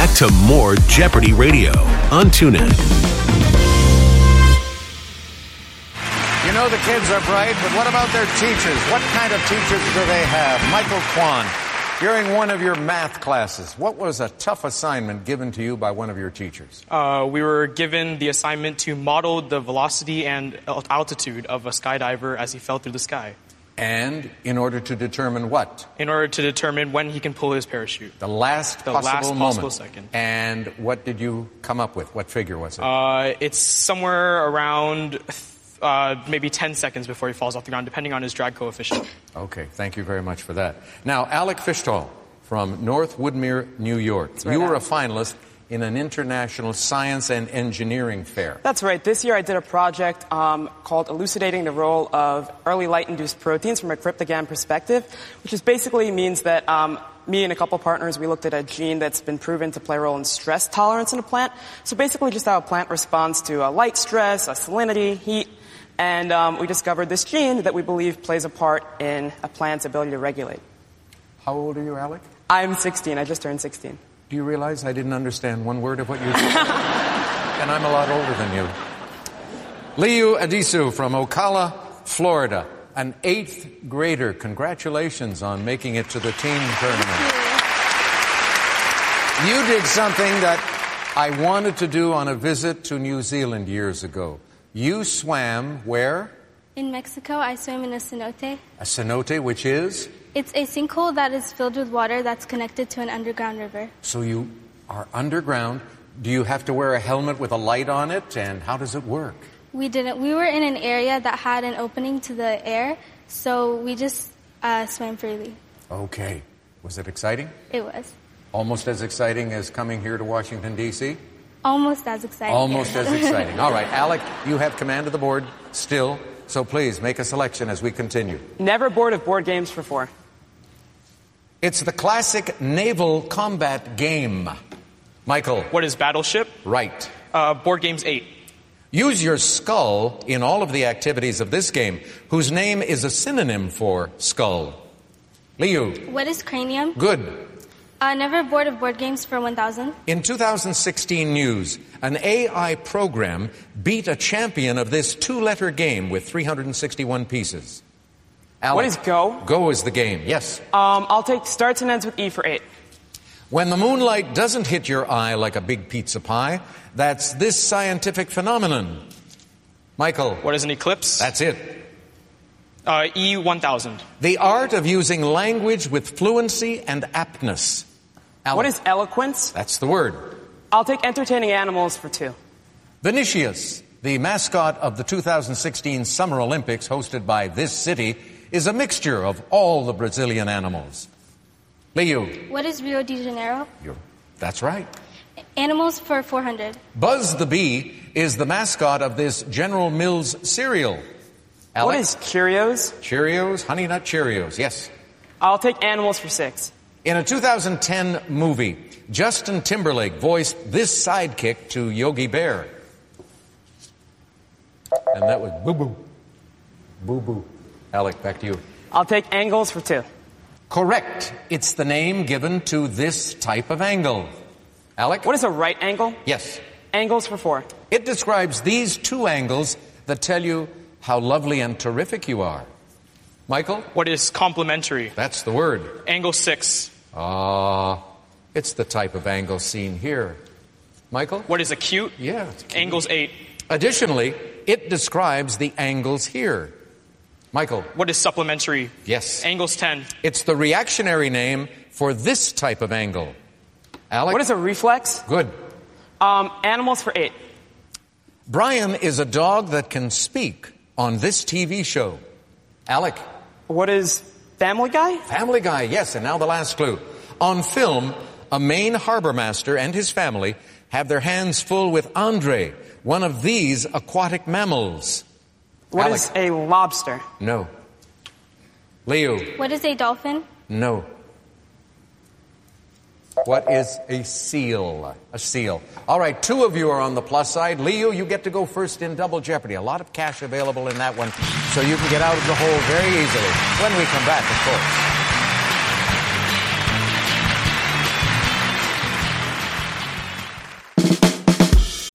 back to more Jeopardy Radio on TuneIn. You know the kids are bright, but what about their teachers? What kind of teachers do they have? Michael Kwan, during one of your math classes, what was a tough assignment given to you by one of your teachers? We were given the assignment to model the velocity and altitude of a skydiver as he fell through the sky. And in order to determine what? In order to determine when he can pull his parachute. The last possible moment. Second. And what did you come up with? What figure was it? It's somewhere around maybe 10 seconds before he falls off the ground, depending on his drag coefficient. Okay, thank you very much for that. Now, Alec Fishtall from North Woodmere, New York. Right, you were a Alex. finalist in an international science and engineering fair. That's right. This year I did a project called Elucidating the Role of Early Light-Induced Proteins from a Cryptogram Perspective, which is basically means that me and a couple partners, we looked at a gene that's been proven to play a role in stress tolerance in a plant. So basically just how a plant responds to light stress, salinity, heat, and we discovered this gene that we believe plays a part in a plant's ability to regulate. How old are you, Alec? I'm 16. I just turned 16. Do you realize I didn't understand one word of what you said? And I'm a lot older than you. Liu Adisu from Ocala, Florida, an 8th grader. Congratulations on making it to the team tournament. You did something that I wanted to do on a visit to New Zealand years ago. You swam where? In Mexico, I swim in a cenote. A cenote, which is? It's a sinkhole that is filled with water that's connected to an underground river. So you are underground. Do you have to wear a helmet with a light on it? And how does it work? We didn't. We were in an area that had an opening to the air, so we just swam freely. Okay. Was it exciting? It was. Almost as exciting as coming here to Washington, D.C.? Almost as exciting. Almost as exciting. All right, Alec, you have command of the board still, so please make a selection as we continue. Never bored of board games for 4. It's the classic naval combat game. Michael. What is Battleship? Right. Board Games 8. Use your skull in all of the activities of this game, whose name is a synonym for skull. Liu. What is cranium? Good. Never bored of board games for 1,000. In 2016 news, an AI program beat a champion of this 2-letter game with 361 pieces. Alec. What is Go? Go is the game, yes. I'll take starts and ends with E for 8. When the moonlight doesn't hit your eye like a big pizza pie, that's this scientific phenomenon. Michael. What is an eclipse? That's it. E1000. The art of using language with fluency and aptness. Alec. What is eloquence? That's the word. I'll take entertaining animals for 2. Vinicius, the mascot of the 2016 Summer Olympics hosted by this city, is a mixture of all the Brazilian animals. Liu. What is Rio de Janeiro? That's right. Animals for 400. Buzz the Bee is the mascot of this General Mills cereal. Alec? What is Cheerios? Cheerios, Honey Nut Cheerios, yes. I'll take animals for 6. In a 2010 movie, Justin Timberlake voiced this sidekick to Yogi Bear. And that was Boo Boo. Boo Boo. Alec, back to you. I'll take angles for 2. Correct. It's the name given to this type of angle. Alec? What is a right angle? Yes. Angles for 4. It describes these 2 angles that tell you how lovely and terrific you are. Michael? What is complementary? That's the word. Angle 6. It's the type of angle seen here. Michael? What is acute? Yeah. It's acute. Angles 8. Additionally, it describes the angles here. Michael? What is supplementary? Yes. Angles 10. It's the reactionary name for this type of angle. Alec? What is a reflex? Good. Animals for 8. Brian is a dog that can speak on this TV show. Alec? What is Family Guy? Family Guy, yes. And now the last clue. On film, a Maine harbor master and his family have their hands full with Andre, one of these aquatic mammals. What Alec? is a lobster? No. Leo? What is a dolphin? No. What is a seal? A seal. All right, 2 of you are on the plus side. Leo, you get to go first in Double Jeopardy. A lot of cash available in that one, so you can get out of the hole very easily. When we come back, of course.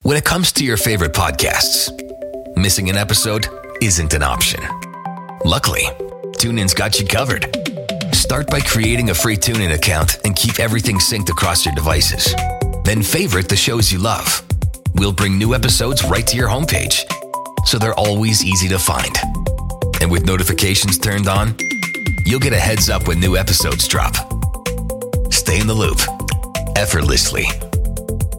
When it comes to your favorite podcasts, missing an episode isn't an option. Luckily, TuneIn's got you covered. Start by creating a free TuneIn account and keep everything synced across your devices. Then favorite the shows you love. We'll bring new episodes right to your homepage, so they're always easy to find. And with notifications turned on, you'll get a heads up when new episodes drop. Stay in the loop effortlessly